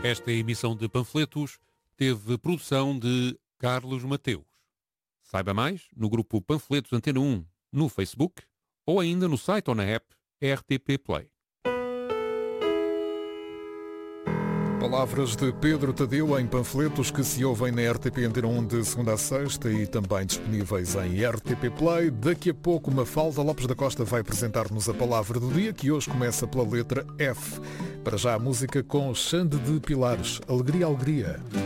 Esta emissão de panfletos teve produção de Carlos Mateus. Saiba mais no grupo Panfletos Antena 1 no Facebook ou ainda no site ou na app RTP Play. Palavras de Pedro Tadeu em panfletos que se ouvem na RTP Antena 1 de segunda a sexta e também disponíveis em RTP Play. Daqui a pouco, Mafalda Lopes da Costa vai apresentar-nos a palavra do dia, que hoje começa pela letra F. Para já a música com Xande de Pilares. Alegria, alegria.